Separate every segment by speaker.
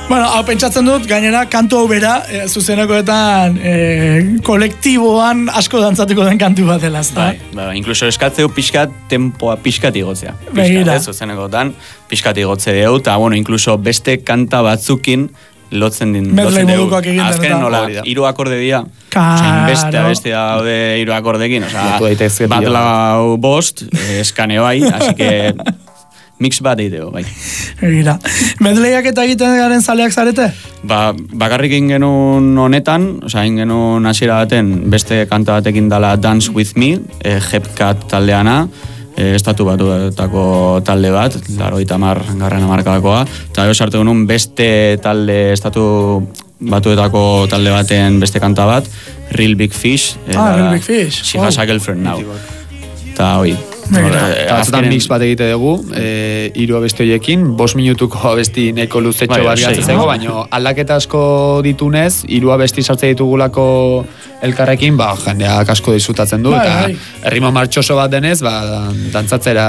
Speaker 1: Bueno, hau pentsatzen dut, gainera, kantu hau bera, zuzenekoetan kolektiboan asko dantzatuko den kantu bat dela, ezta?
Speaker 2: Bai, inkluso eskatzeu pixkat, tempoa pixkat igotzea.
Speaker 1: Begira.
Speaker 2: Zuzenekoetan, pixkat igotze deu, eta, bueno, inkluso beste kanta batzukin, lotzen din.
Speaker 1: Medley modukoak egiten.
Speaker 2: Azken nola, 3 akorde dira. Beste daude 3 akordekin. Bat lau bost, eskaneo bai, así que mix bat egiteko, bai.
Speaker 1: Egira. Medleyak eta egiten garen zaleak zarete?
Speaker 2: Bakarrik ingenun honetan, ingenun hasiera baten beste kanta batekin dala Dance With Me, Hepcat taldeana, estatu batuetako talde bat, 80. hamarkadakoa, eta sartu genuen beste talde, estatu batuetako talde baten beste kanta bat, Real Big Fish.
Speaker 1: Real Big Fish.
Speaker 2: She has a girlfriend now. Eta hoi.
Speaker 3: Azkenean mix bat egite dugu, 3 abesti horiekin, 5 minutuko abesti nahiko luzetxo bat gatzeko, baina aldaketa asko ditunez, 3 abesti sartzen ditugulako elkarrekin, jendeak asko disfrutatzen du, eta errimo martxoso bat denez, dantzatzera...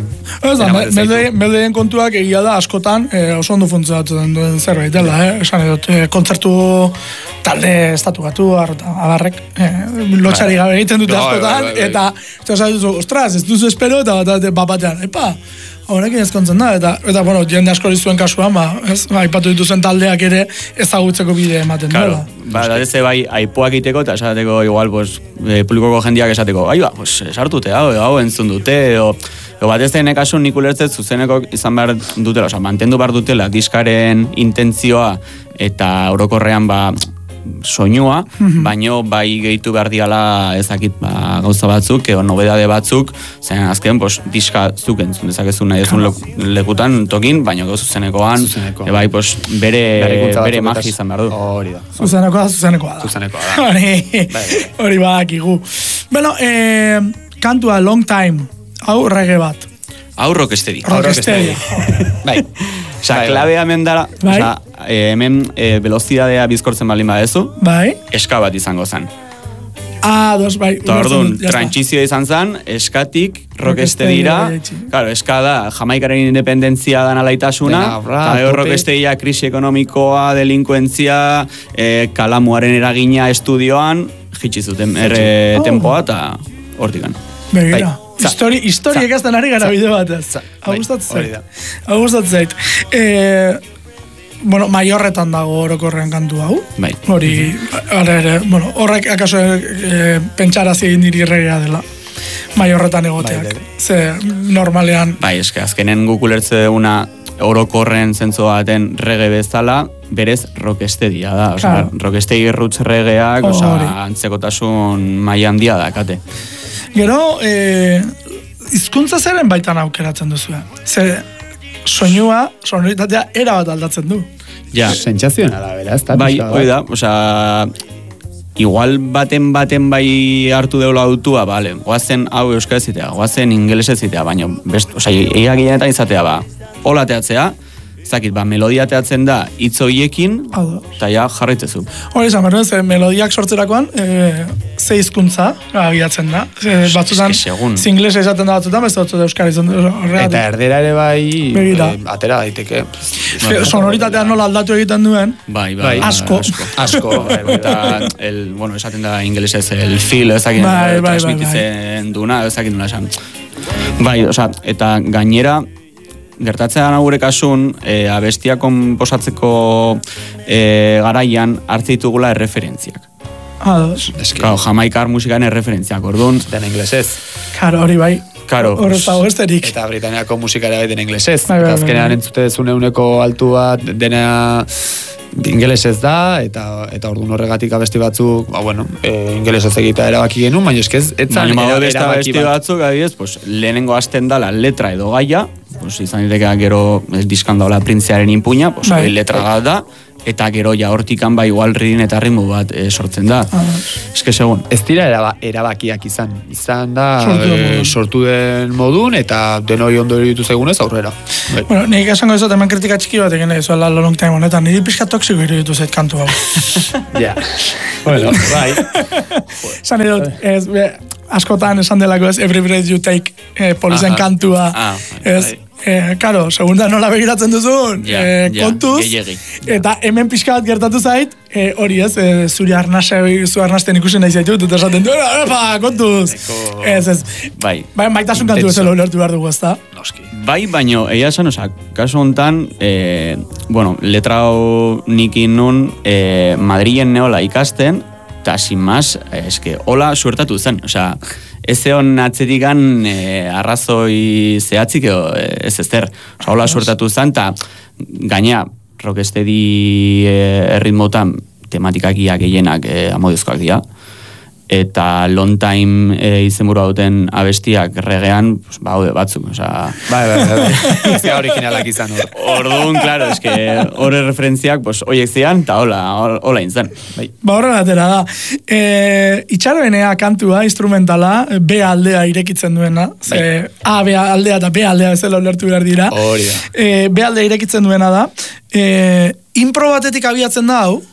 Speaker 1: Meldeen kontuak egia da askotan oso ondo funtzionatzen duen zerbait dela, esan edot, kontzertu talde estatu batu, abarrek, lotxari gabe egiten dute askotan, eta ostras, ez duzu espero, eta batean, horrekin ezkontzen da, eta bueno, jende asko zuen kasuan, aipatu dituzen taldeak ere ezagutzeko bide ematen dela.
Speaker 2: Da ez bai, aipoak iteko, eta esateko igual, publikoko jendiak esateko, sartute, hau entzun dute, bat ez dene kasu nik ulertzet zuzeneko izan behar dutela, mantendu behar dutela diskaren intentzioa, eta orokorrean soinua, baino bai gehitu behar diala ezakit gauza batzuk, edo nobedade batzuk, zen azken diska zuk entzun dezakezu nahi ezun lekutan tokin, baino zuzenekoan, bai bere magi izan behar du.
Speaker 3: Hori da.
Speaker 1: Zuzenekoa da. Hori badakigu. Bueno, kantua Long Time, hau reggae bat.
Speaker 2: Hau rocksteady.
Speaker 1: Bai.
Speaker 2: Klabea hemen dara, hemen velozidadea bizkortzen baldin badezu, eska bat izango zen.
Speaker 1: Bai.
Speaker 2: Eta orduan, trantsizioa izan zen, eskatik rocksteadyra, eska da, Jamaikaren independentzia dan alaitasuna, eta rocksteadyra krisi ekonomikoa, delinkuentzia, kalamuaren eragina estudioan, jitsizuten tempoa, eta hortikan.
Speaker 1: Begira. Historia ekazten ari gara bideo batez. Hau gustatzen zait. Bueno, Maiorretan dago orokorrean kantu hau.
Speaker 2: Bai.
Speaker 1: Hori, horrek akaso pentsarazi egin diri regea dela. Maiorretan egoteak. Ze normalean...
Speaker 2: Bai, eske azkenen guk ulertze duguna orokorren zentzu baten rege bezala, berez rocksteadya da. Rocksteady roots regeak, antzekotasun maila handia da, kate.
Speaker 1: Gero, hizkuntza zeren baitan aukeratzen duzu. Ze soinua, sonoritatea erabat aldatzen du.
Speaker 2: Ja.
Speaker 3: Sentsazioen arabera, ez da?
Speaker 2: Bai, hoi da, igual baten bai hartu deula autua, goazen hau euskara zitea, goazen ingelesa zitea, baina, egia gehienetan izatea, hola teatzea, zakit, melodia teatzen da hitz horiekin, eta jarraitzezu.
Speaker 1: Hori esan, melodiak sortzerakoan, ze hizkuntza agiatzen da. Batzutan, zinglesa esaten da batzutan, ez da euskara izan.
Speaker 3: Eta erdera ere bai, atera daiteke.
Speaker 1: Sonoritatea nola aldatu egiten duen.
Speaker 2: Bai.
Speaker 1: Asko.
Speaker 2: Eta, esaten da ingelesez, el feel, ezakin, transmititzen duna, ezakin duna esan. Bai, eta gainera, gertatzen gure kasun, abestia konposatzeko garaian hartze ditugula erreferentziak. Jamaikar musikan erreferentziak, orduan.
Speaker 3: Den inglesez.
Speaker 1: Karo, hori bai.
Speaker 2: Horrez
Speaker 1: dago esterik.
Speaker 3: Eta Britaniako musikara bai den inglesez. Eta azkenean entzute zuneuneko altu bat dena ingelesez da, eta orduan horregatik abesti batzuk, ingelesez egitea erabaki genuen, baina eskez, etzan
Speaker 2: erabaki batzuk, lehenengo hasten dala letra edo gaia, izan ditekea gero diskan daula printzearen inpuña, letra bat da, eta gero hortikan igual ridin eta ritmo bat sortzen da. Eske segun.
Speaker 3: Ez dira erabakiak izan da sortu den modun, eta denoi ondo eritu zaigunez aurrera.
Speaker 1: Bueno, nik esango ez hemen kritika txiki bat egin egizu ala Long Time honetan, niri pixka toksiko eritu zait kantu hau.
Speaker 3: Ja, bueno, bai.
Speaker 1: Esan edot, askotan esan delako ez, Every Breath You Take polizen kantua, ez? Karo, segunda nola begiratzen duzun, kontuz, eta hemen pixka bat gertatu zait, hori ez, zure arnasten ikusi nahi zaitut, eta esaten du, kontuz. Ez. Bai, maitasun kantu bezala ulertu behar dugu, ez da?
Speaker 2: Bai, baino, egia esan, kasu honetan, letra nikin nun, Madrilen neola ikasten, eta sin más, hola suertatu zen, ez egon atzetikan arrazoi zehatzik ez ezter. Hola suertatu zen, eta gaina rocksteady erritmotan tematicakia gehienak amodiozkoak dira. Eta long time izenburua duten abestiak regean, batzuk,
Speaker 3: Bai. Ez da originalak izan hor.
Speaker 2: Orduan, claro, horre referentziak, oiek zian, eta hola intzen.
Speaker 1: Horren atera da. Itxaroenea kantua, instrumentala, B aldea irekitzen duena. A, B aldea eta B aldea bezala ulertu behar dira.
Speaker 3: Hori da.
Speaker 1: B aldea irekitzen duena da. Impro batetik abiatzen da, hau?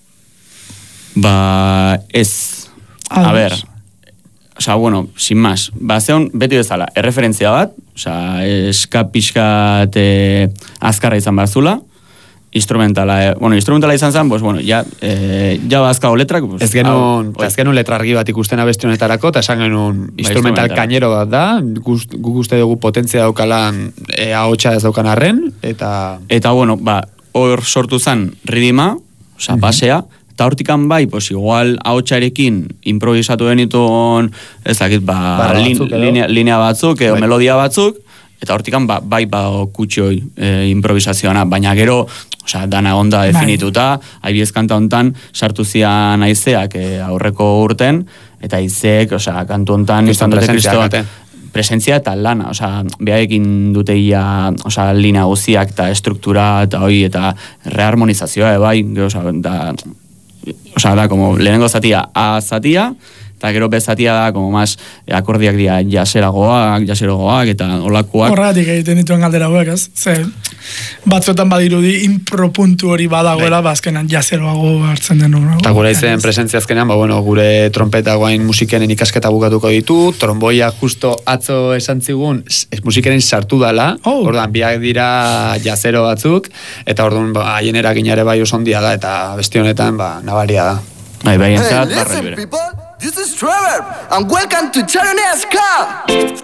Speaker 2: Ez. A ver, sin más, zeon beti bezala, erreferentzia bat, eskapiskat azkarra izan barzula, instrumentala izan zen, ja bazkao letrak.
Speaker 3: Ez genuen letra argi bat ikusten abesti honetarako, eta esan genuen instrumental kainero bat da, guk uste dugu potentzia daukalan ahotsa ez daukan arren, eta
Speaker 2: hor sortu zen ridima, basea, eta hortikan bai, igual ahotsarekin improvisatu benituen, ez dakit, linea batzuk, melodia batzuk, eta hortikan bai kutsioi improvisazioana, baina gero, dana onda definituta, haibiez kanta hontan sartu zian aizeak aurreko urten, eta aizeek, kantu hontan izan dute kristoan presentzia eta lana, behaekin dute linea guziak eta estruktura eta hoi, eta reharmonizazioa, bai, da, como lehenengo zatia A zatia, eta gero B zatia da, como más akordiak dira jaserogoak, eta olakoak.
Speaker 1: Horregatik egiten dituen galdera hauek, ez? Batzuetan badirudi impropuntu hori badagoela, azkenan jaseroago hartzen den hori.
Speaker 3: Eta gure izen presentzia azkenean, gure trompeta guain musikenen ikasketa bukatuko ditu, tromboia justo atzo esan zigun, musikenen sartu dala, orduan biak dira jasero batzuk, eta orduan haien eraginare bai oso ondia da, eta besti honetan nabaria da.
Speaker 2: Bai, entzat, barra libere.
Speaker 4: This is Trevor, and welcome to Charonea's Club!